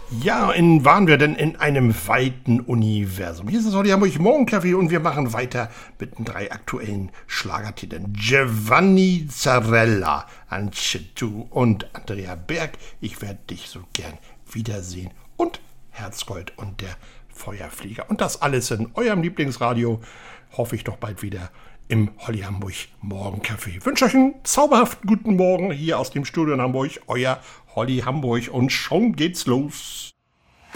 Ja, waren wir denn in einem weiten Universum? Hier ist das Holly Hamburg Morgencafé und wir machen weiter mit den 3 aktuellen Schlagertiteln. Giovanni Zarella, Ancetu und Andrea Berg. Ich werde dich so gern wiedersehen. Und Herzgold und der Feuerflieger. Und das alles in eurem Lieblingsradio. Hoffe ich doch bald wieder im Holly Hamburg Morgencafé. Ich wünsche euch einen zauberhaften guten Morgen hier aus dem Studio in Hamburg. Euer Holly Hamburg und schon geht's los.